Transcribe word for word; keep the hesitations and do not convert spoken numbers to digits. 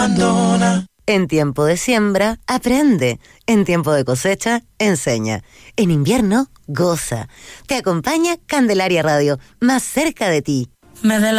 abandona. En tiempo de siembra, aprende. En tiempo de cosecha, enseña. En invierno, goza. Te acompaña Candelaria Radio, más cerca de ti. Me